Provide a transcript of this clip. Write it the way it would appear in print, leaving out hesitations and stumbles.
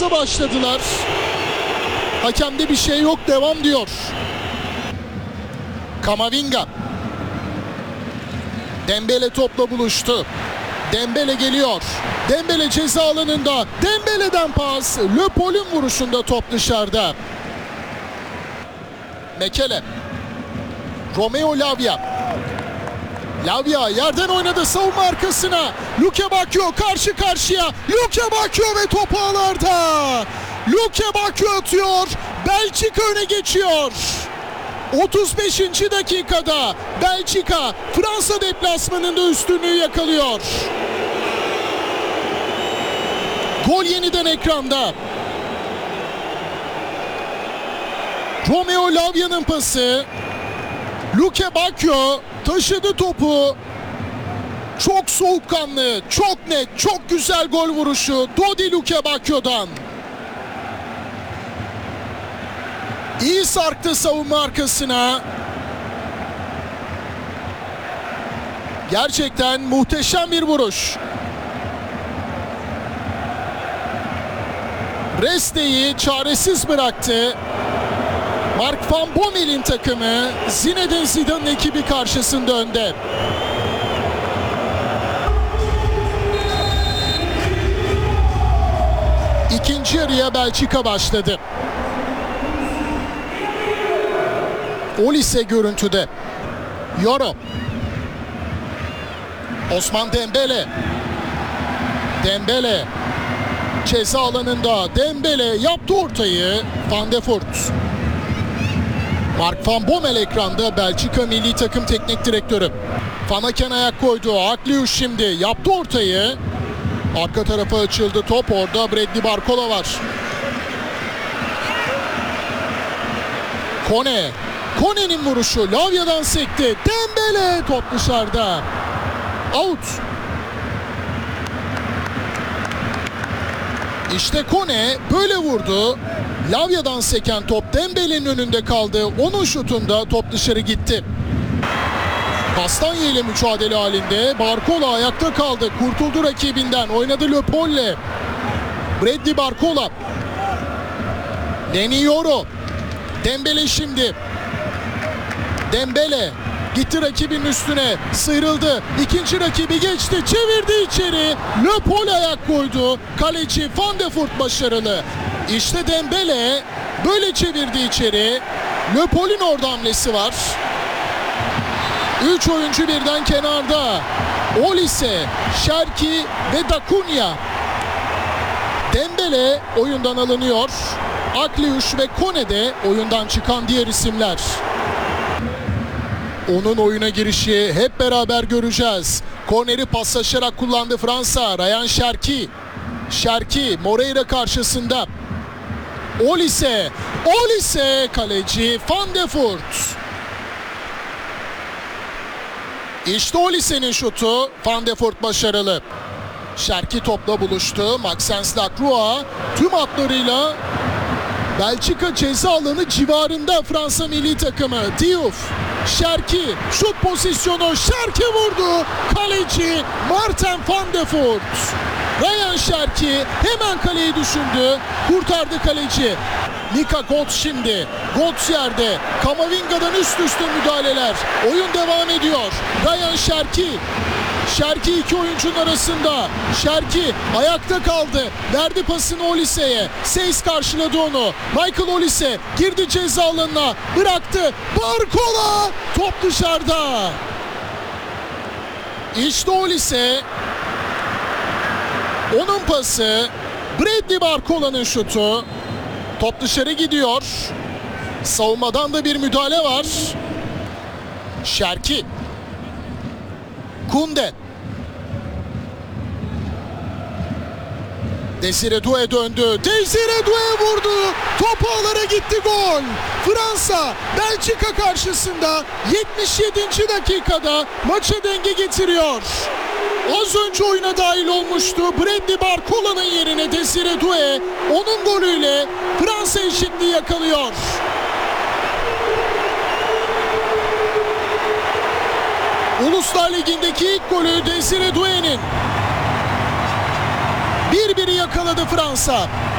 gaza başladılar. Hakemde bir şey yok, devam diyor. Kamavinga. Dembele topla buluştu. Dembele geliyor. Dembele ceza alanında. Dembele'den pas. Le Paul'ün vuruşunda top dışarıda. Mekele. Romeo Lavia. Lavia yerden oynadı savunma arkasına. Luke Bacchio karşı karşıya. Luke Bacchio ve top ağlarda. Luke Bacchio atıyor. Belçika öne geçiyor. 35. dakikada Belçika Fransa deplasmanında üstünlüğü yakalıyor. Gol yeniden ekranda. Romeo Lavia'nın pası. Luke Bacchio taşıdı topu. Çok soğukkanlı, çok net, çok güzel gol vuruşu Dodi Luke Bacchio'dan. İyi sarktı savunma arkasına. Gerçekten muhteşem bir vuruş. Reste'yi çaresiz bıraktı. Mark van Bommel'in takımı Zinedine Zidane'ın ekibi karşısında önde. İkinci yarıya Belçika başladı. Olise görüntüde. Yoro. Osman Dembele. Dembele. Ceza alanında Dembele yaptı ortayı. Van de Voort. Mark van Bommel ekranda, Belçika milli takım teknik direktörü. Van Aken ayak koydu. Akliuş şimdi yaptı ortayı. Arka tarafa açıldı top. Orada Bradley Barcola var. Kone. Kone'nin vuruşu Lavia'dan sekti. Dembele top dışarıda. Out. İşte Kone böyle vurdu. Lavia'dan seken top Dembele'nin önünde kaldı. Onun şutunda top dışarı gitti. Kastanye ile mücadele halinde. Barcola ayakta kaldı. Kurtuldu rakibinden. Oynadı Le Paul'le. Bradley Barcola. Leny Yoro. Dembele şimdi. Dembele gitti rakibin üstüne, sıyrıldı. İkinci rakibi geçti, çevirdi içeri. Le Paul ayak koydu. Kaleci Van de Voort başarılı. İşte Dembele böyle çevirdi içeri. Le Paul'ün orada hamlesi var. 3 oyuncu birden kenarda. Olise, Cherki ve Dacunia. Dembele oyundan alınıyor. Akliuş ve Kone de oyundan çıkan diğer isimler. Onun oyuna girişi hep beraber göreceğiz. Korneri paslaşarak kullandı Fransa. Ryan Cherki. Cherki Moreira karşısında. Olise. Olise kaleci Van de Voort. İşte Olise'nin şutu. Van de Voort başarılı. Cherki topla buluştu. Maxence Lacroix tüm hatlarıyla Belçika ceza alanı civarında Fransa milli takımı. Diouf, Cherki, şut pozisyonu, Cherki vurdu. Kaleci Martin Van de Voort. Ryan Cherki hemen kaleyi düşündü. Kurtardı kaleci. Mika Götze şimdi. Götze yerde. Kamavinga'dan üst üste müdahaleler. Oyun devam ediyor. Ryan Cherki. Cherki iki oyuncunun arasında. Cherki ayakta kaldı. Verdi pasını Olise'ye. Seyis karşıladı onu. Michael Olise girdi ceza alanına. Bıraktı. Barcola. Top dışarıda. İşte Olise. Onun pası. Bradley Barcola'nın şutu. Top dışarı gidiyor. Savunmadan da bir müdahale var. Cherki. Kunde. Desire Doué döndü. Desire Doué vurdu. Top ağlara gitti, gol. Fransa Belçika karşısında 77. dakikada maça denge getiriyor. Az önce oyuna dahil olmuştu. Bradley Barcola'nın yerine Desire Doué onun golüyle Fransa eşitliği yakalıyor. Uluslar Ligi'ndeki ilk golü Desire Doué'nin. 1-1'i yakaladı Fransa.